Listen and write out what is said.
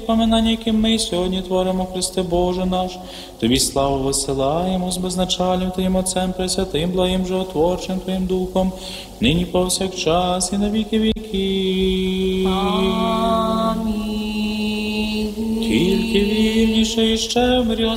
поминання, яким ми сьогодні творимо, Христе Боже наш. Тобі славу висилаємо з безначальним Твоїм Отцем, Пресвятим, благим, животворчим Твоїм Духом, нині повсякчас і на віки віків. Амінь. Тільки вірніше і ще в мирі